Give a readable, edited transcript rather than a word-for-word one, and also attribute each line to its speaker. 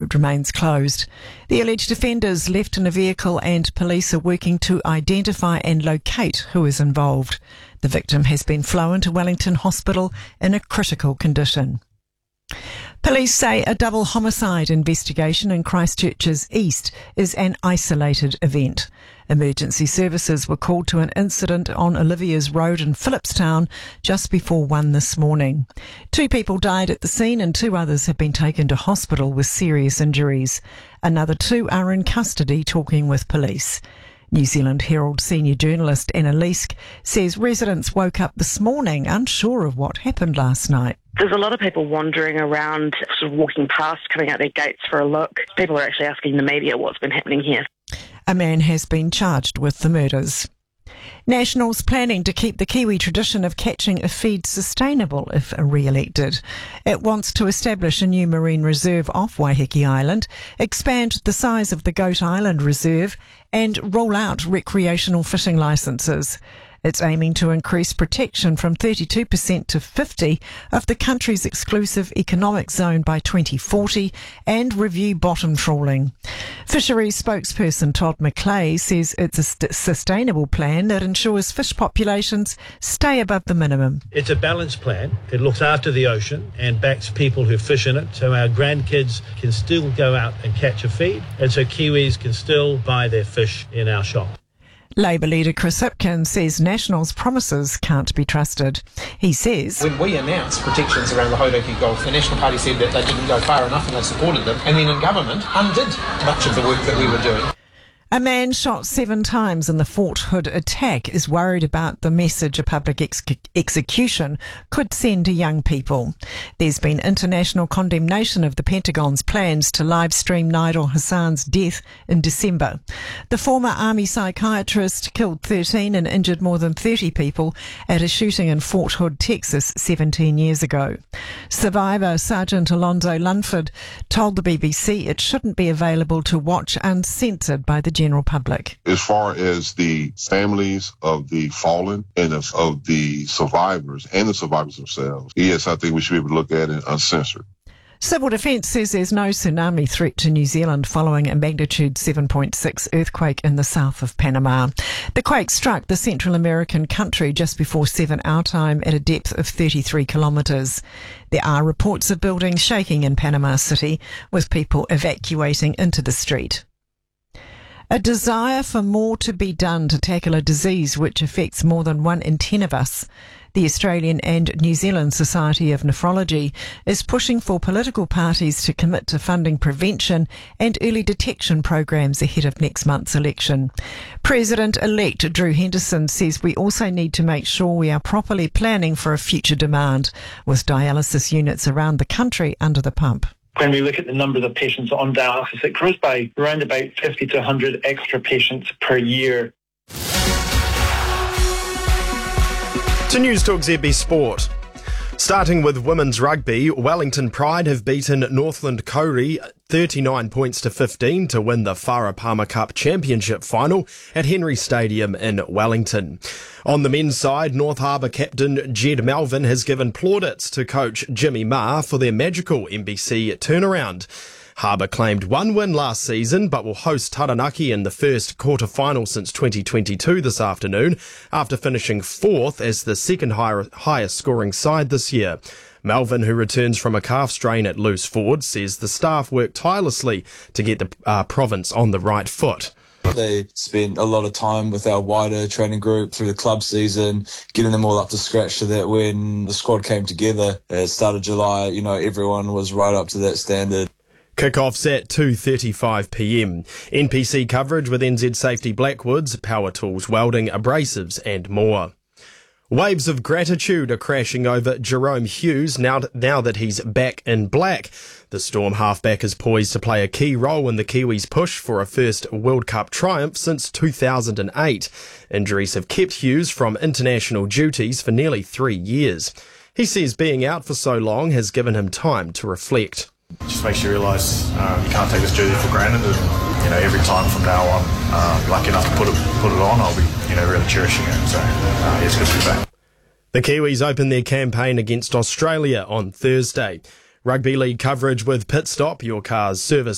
Speaker 1: road remains closed. The alleged offenders left in a vehicle and police are working to identify and locate who is involved. The victim has been flown to Wellington Hospital in a critical condition. Police say a double homicide investigation in Christchurch's east is an isolated event. Emergency services were called to an incident on Olivia's Road in Phillipstown just before 1 this morning. 2 people died at the scene and 2 others have been taken to hospital with serious injuries. Another 2 are in custody talking with police. New Zealand Herald senior journalist Anna Leask says residents woke up this morning unsure of what happened last night.
Speaker 2: There's a lot of people wandering around, sort of walking past, coming out their gates for a look. People are actually asking the media what's been happening here.
Speaker 1: A man has been charged with the murders. Nationals planning to keep the Kiwi tradition of catching a feed sustainable if re-elected. It wants to establish a new marine reserve off Waiheke Island, expand the size of the Goat Island Reserve and roll out recreational fishing licences. It's aiming to increase protection from 32% to 50% of the country's exclusive economic zone by 2040 and review bottom trawling. Fisheries spokesperson Todd McClay says it's a sustainable plan that ensures fish populations stay above the minimum.
Speaker 3: It's a balanced plan. It looks after the ocean and backs people who fish in it, so our grandkids can still go out and catch a feed, and so Kiwis can still buy their fish in our shop.
Speaker 1: Labour leader Chris Hipkins says Nationals' promises can't be trusted. He says,
Speaker 4: when we announced protections around the Hauraki Gulf, the National Party said that they didn't go far enough and they supported them, and then in government undid much of the work that we were doing.
Speaker 1: A man shot 7 times in the Fort Hood attack is worried about the message a public execution could send to young people. There's been international condemnation of the Pentagon's plans to live-stream Nigel Hassan's death in December. The former army psychiatrist killed 13 and injured more than 30 people at a shooting in Fort Hood, Texas 17 years ago. Survivor Sergeant Alonzo Lunford told the BBC it shouldn't be available to watch uncensored by the general public.
Speaker 5: As far as the families of the fallen and of the survivors and the survivors themselves, yes, I think we should be able to look at it uncensored.
Speaker 1: Civil Defence says there's no tsunami threat to New Zealand following a magnitude 7.6 earthquake in the south of Panama. The quake struck the Central American country just before 7 our time at a depth of 33 kilometres. There are reports of buildings shaking in Panama City, with people evacuating into the street. A desire for more to be done to tackle a disease which affects more than 1 in 10 of us. The Australian and New Zealand Society of Nephrology is pushing for political parties to commit to funding prevention and early detection programs ahead of next month's election. President-elect Drew Henderson says we also need to make sure we are properly planning for a future demand, with dialysis units around the country under the pump.
Speaker 6: When we look at the numbers of patients on dialysis, it grows by around about 50 to 100 extra patients per year.
Speaker 7: To News Talk ZB Sport. Starting with women's rugby, Wellington Pride have beaten Northland Kauri 39 points to 15 to win the Farah Palmer Cup Championship final at Henry Stadium in Wellington. On the men's side, North Harbour captain Jed Melvin has given plaudits to coach Jimmy Maher for their magical NBC turnaround. Harbour claimed 1 win last season, but will host Taranaki in the first quarter-final since 2022 this afternoon, after finishing 4th as the second highest scoring side this year. Melvin, who returns from a calf strain at loose forward, says the staff worked tirelessly to get the province on the right foot.
Speaker 8: They spent a lot of time with our wider training group through the club season, getting them all up to scratch so that when the squad came together at the start of July, everyone was right up to that standard.
Speaker 7: Kick-off's at 2:35pm. NPC coverage with NZ Safety Blackwoods, power tools, welding, abrasives and more. Waves of gratitude are crashing over Jerome Hughes now that he's back in black. The Storm halfback is poised to play a key role in the Kiwis' push for a first World Cup triumph since 2008. Injuries have kept Hughes from international duties for nearly 3 years. He says being out for so long has given him time to reflect.
Speaker 9: Just makes you realise you can't take this jersey for granted, and every time from now on, lucky enough to put it on, I'll be really cherishing it. So it's good to be back.
Speaker 7: The Kiwis open their campaign against Australia on Thursday. Rugby league coverage with Pit Stop, your car's service